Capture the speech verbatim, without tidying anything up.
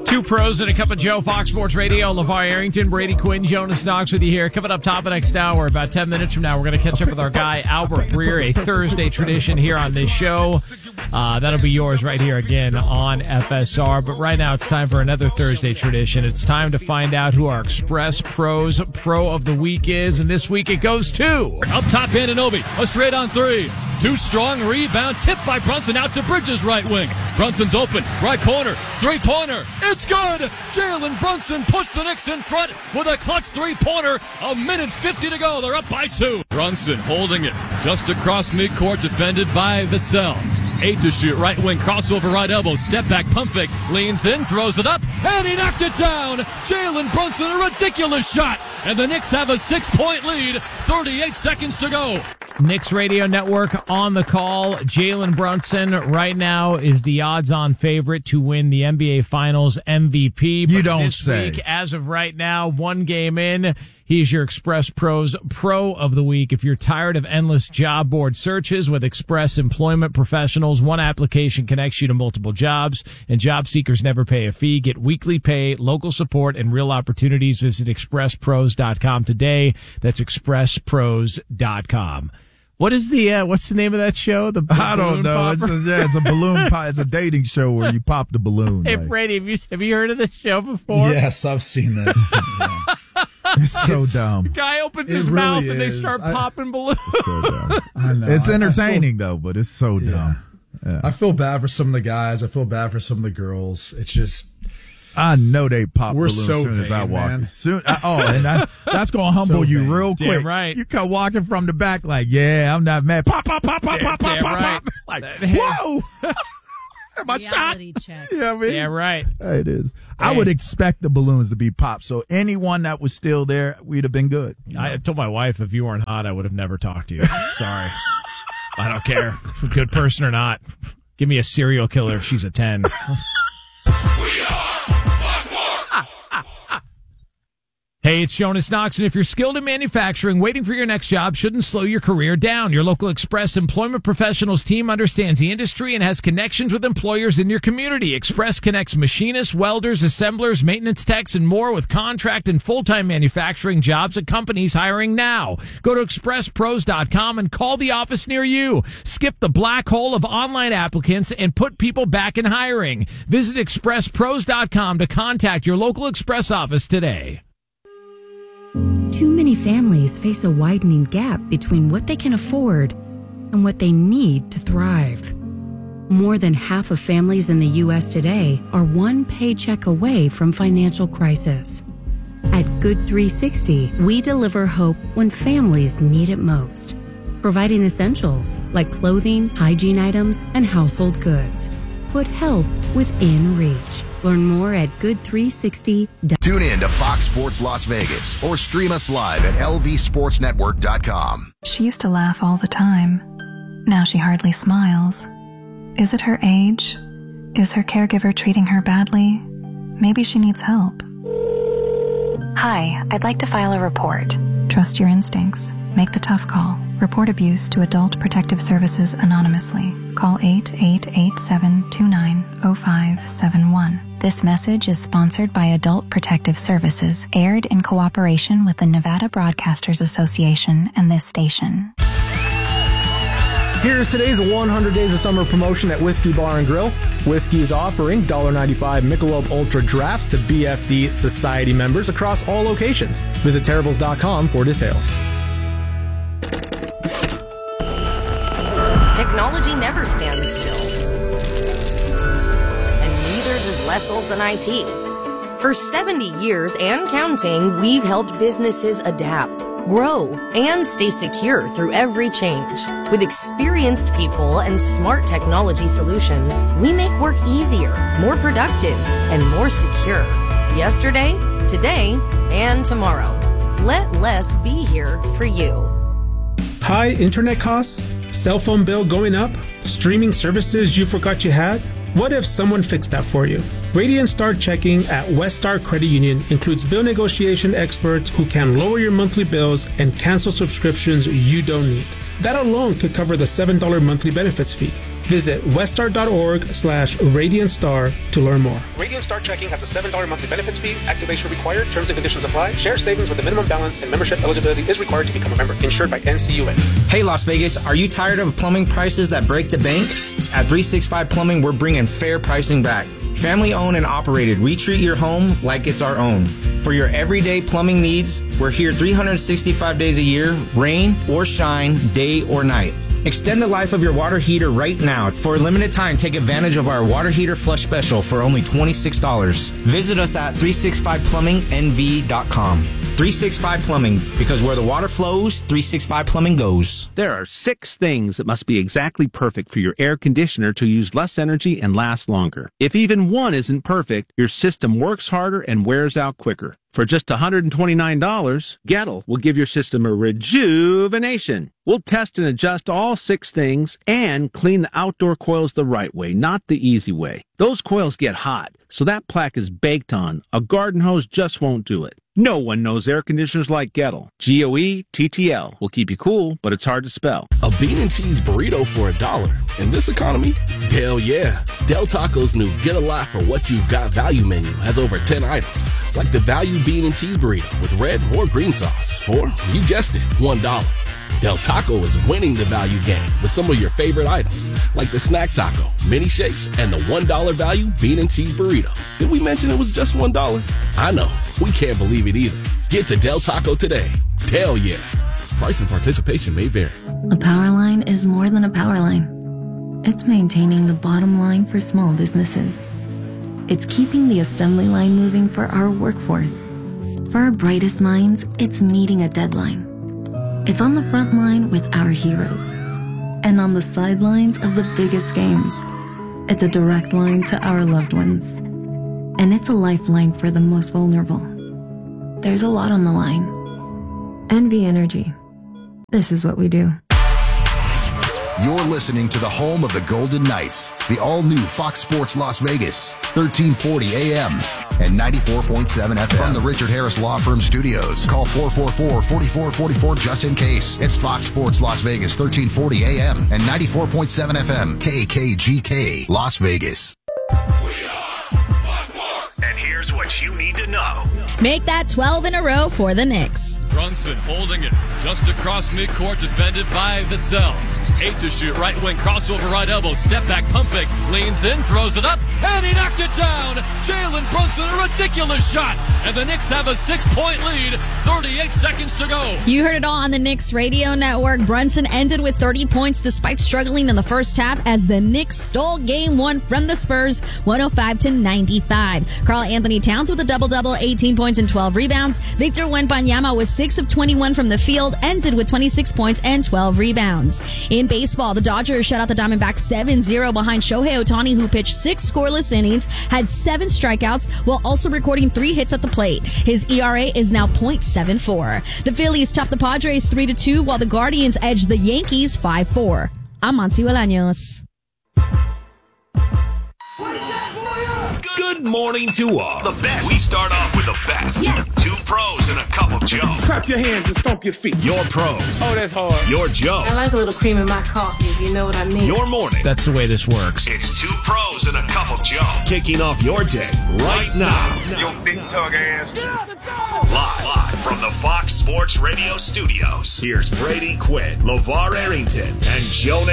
Two pros and a cup of Joe, Fox Sports Radio. LeVar Arrington, Brady Quinn, Jonas Knox with you here. Coming up top of next hour, about ten minutes from now, we're going to catch up with our guy, Albert Breer, a Thursday tradition here on this show. Uh, that'll be yours right here again on F S R. But right now, it's time for another Thursday tradition. It's time to find out who our Express Pros Pro of the Week is. And this week, it goes to... Up top, Anunoby. A straight on three. Too strong, rebound, tipped by Brunson out to Bridges' right wing. Brunson's open, right corner, three-pointer. It's good! Jalen Brunson puts the Knicks in front with a clutch three-pointer. A minute fifty to go. They're up by two. Brunson holding it just across midcourt, defended by Vassell. Eight to shoot, right wing, crossover, right elbow, step back, pump fake, leans in, throws it up, and he knocked it down! Jalen Brunson, a ridiculous shot! And the Knicks have a six-point lead, thirty-eight seconds to go. Knicks Radio Network on the call. Jalen Brunson right now is the odds-on favorite to win the N B A Finals M V P. But you don't this say. Week, as of right now, one game in, he's your Express Pros Pro of the Week. If you're tired of endless job board searches with Express Employment Professionals, one application connects you to multiple jobs, and job seekers never pay a fee. Get weekly pay, local support, and real opportunities. Visit express pros dot com today. That's express pros dot com. What is the, uh, what's the name of that show? The I don't know. It's just, yeah, it's a balloon pop. It's a dating show where you pop the balloon. Hey, like. Brady, have you, have you heard of this show before? Yes, I've seen this. Yeah. It's so it's, dumb. The guy opens It his really mouth and they is. start I, popping balloons. It's so dumb. I know. It's I, entertaining, I feel, though, but it's so yeah. dumb. Yeah. I feel bad for some of the guys. I feel bad for some of the girls. It's just... I know they pop We're balloons so as soon as I vain, walk. man. As soon, I, oh, and I, that's going to humble So you vain. real quick. Damn right. You come walking from the back like, yeah, I'm not mad. Pop, pop, pop, pop, Damn- pop, pop, damn pop, right. pop. Like, That- whoa. Am I shot? Reality check. Yeah, I mean, Yeah, right. it is. I would expect the balloons to be popped. So anyone that was still there, we'd have been good. I told my wife if you weren't hot, I would have never talked to you. Sorry. I don't care. If you're a good person or not. Give me a serial killer if she's a ten. Hey, it's Jonas Knox, and if you're skilled in manufacturing, waiting for your next job shouldn't slow your career down. Your local Express Employment Professionals team understands the industry and has connections with employers in your community. Express connects machinists, welders, assemblers, maintenance techs, and more with contract and full-time manufacturing jobs at companies hiring now. Go to express pros dot com and call the office near you. Skip the black hole of online applicants and put people back in hiring. Visit express pros dot com to contact your local Express office today. Too many families face a widening gap between what they can afford and what they need to thrive. More than half of families in the U S today are one paycheck away from financial crisis. At Good three sixty, we deliver hope when families need it most, providing essentials like clothing, hygiene items, and household goods. Put help within reach. Learn more at good three sixty dot com. Tune in to Fox Sports Las Vegas or stream us live at L V sports network dot com. She used to laugh all the time. Now she hardly smiles. Is it her age? Is her caregiver treating her badly? Maybe she needs help. Hi, I'd like to file a report. Trust your instincts. Make the tough call. Report abuse to Adult Protective Services anonymously. Call eight eight eight seven two nine zero five seven one. This message is sponsored by Adult Protective Services, aired in cooperation with the Nevada Broadcasters Association and this station. Here's today's one hundred Days of Summer promotion at Whiskey Bar and Grill. Whiskey is offering one ninety-five Michelob Ultra drafts to B F D Society members across all locations. Visit terribles dot com for details. Technology never stands still. And neither does Les Olson I T. For seventy years and counting, we've helped businesses adapt, grow, and stay secure through every change. With experienced people and smart technology solutions, we make work easier, more productive, and more secure. Yesterday, today, and tomorrow. Let Les be here for you. High internet costs? Cell phone bill going up? Streaming services you forgot you had? What if someone fixed that for you? Radiant Start Checking at Westar Credit Union includes bill negotiation experts who can lower your monthly bills and cancel subscriptions you don't need. That alone could cover the seven dollars monthly benefits fee. Visit weststar.org slash Radiant Star to learn more. Radiant Star Checking has a seven dollars monthly benefits fee. Activation required. Terms and conditions apply. Share savings with a minimum balance and membership eligibility is required to become a member. Insured by N C U A. Hey, Las Vegas, are you tired of plumbing prices that break the bank? At three sixty-five Plumbing, we're bringing fair pricing back. Family owned and operated, we treat your home like it's our own. For your everyday plumbing needs, we're here three hundred sixty-five days a year, rain or shine, day or night. Extend the life of your water heater right now. For a limited time, take advantage of our water heater flush special for only twenty-six dollars. Visit us at three sixty-five plumbing N V dot com. three sixty-five Plumbing, because where the water flows, three sixty-five Plumbing goes. There are six things that must be exactly perfect for your air conditioner to use less energy and last longer. If even one isn't perfect, your system works harder and wears out quicker. For just one hundred twenty-nine dollars, Gettle will give your system a rejuvenation. We'll test and adjust all six things and clean the outdoor coils the right way, not the easy way. Those coils get hot, so that plaque is baked on. A garden hose just won't do it. No one knows air conditioners like Gettle. G O E T T L will keep you cool, but it's hard to spell. A bean and cheese burrito for a dollar. In this economy? Hell yeah. Del Taco's new Get a Lot for What You've Got value menu has over ten items, like the value bean and cheese burrito with red or green sauce for, you guessed it, one dollar. Del Taco is winning the value game with some of your favorite items, like the snack taco, mini shakes, and the one dollar value bean and cheese burrito. Did we mention it was just one dollar? I know, we can't believe it either. Get to Del Taco today. Hell yeah. Price and participation may vary. A power line is more than a power line. It's maintaining the bottom line for small businesses. It's keeping the assembly line moving for our workforce. For our brightest minds, it's meeting a deadline. It's on the front line with our heroes and on the sidelines of the biggest games. It's a direct line to our loved ones. And it's a lifeline for the most vulnerable. There's a lot on the line. N V Energy. This is what we do. You're listening to the home of the Golden Knights, the all-new Fox Sports Las Vegas, thirteen forty A M and ninety-four point seven F M. From the Richard Harris Law Firm Studios, call four four four, four four four four just in case. It's Fox Sports Las Vegas, thirteen forty A M and ninety-four point seven F M, K K G K, Las Vegas. And here's what you need to know. Make that twelve in a row for the Knicks. Brunson holding it just across midcourt, defended by Vassell. Eight to shoot, right wing, crossover, right elbow, step back, pump fake, leans in, throws it up, and he knocked it down. Jalen Brunson, a ridiculous shot. And the Knicks have a six-point lead, thirty-eight seconds to go. You heard it all on the Knicks radio network. Brunson ended with thirty points despite struggling in the first half as the Knicks stole game one from the Spurs, one oh five to ninety-five. Karl Anthony Towns with a double-double, eighteen points and twelve rebounds. Victor Wembanyama was six of twenty-one from the field, ended with twenty-six points and twelve rebounds. In baseball, the Dodgers shut out the Diamondbacks seven zero behind Shohei Ohtani, who pitched six scoreless innings, had seven strikeouts, while also recording three hits at the plate. His E R A is now point seven four. The Phillies topped the Padres three to two, while the Guardians edged the Yankees five four. I'm Monty Bolaños. Good morning to all. The best. We start off with the best. Yes. Two pros and a cup of Joe. Clap your hands and stomp your feet. Your pros. Oh, that's hard. Your Joe. I like a little cream in my coffee, if you know what I mean. Your morning. That's the way this works. It's two pros and a cup of Joe. Kicking off your day right now. Your big tug ass. Yeah, let's go. Live, live from the Fox Sports Radio studios. Here's Brady Quinn, LeVar Arrington, and Joe